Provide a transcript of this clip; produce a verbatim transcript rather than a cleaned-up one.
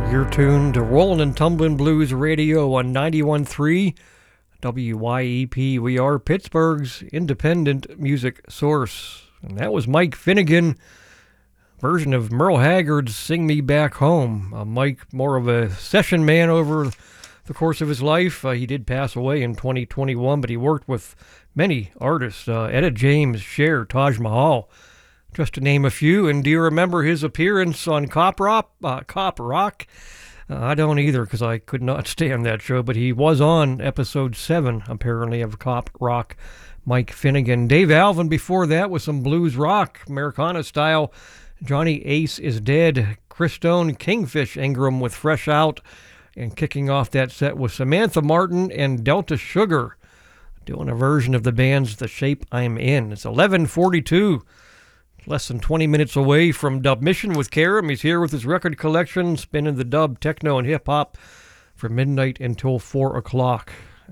You're tuned to Rollin' and Tumblin' Blues Radio on ninety-one point three W Y E P. We are Pittsburgh's independent music source. And that was Mike Finnegan, version of Merle Haggard's Sing Me Back Home. Uh, Mike, more of a session man over the course of his life. Uh, he did pass away in twenty twenty-one, but he worked with many artists. Uh, Etta James, Cher, Taj Mahal, just to name a few. And do you remember his appearance on Cop Rock? Uh, Cop Rock? Uh, I don't either, because I could not stand that show, but he was on episode seven, apparently, of Cop Rock. Mike Finnegan. Dave Alvin before that with some blues rock, Americana style. Johnny Ace is Dead. Chris Stone, Kingfish Ingram with Fresh Out. And kicking off that set was Samantha Martin and Delta Sugar, doing a version of the band's The Shape I'm In. It's eleven forty-two. Less than twenty minutes away from Dub Mission with Karam. He's here with his record collection, spinning the dub, techno, and hip-hop from midnight until four o'clock.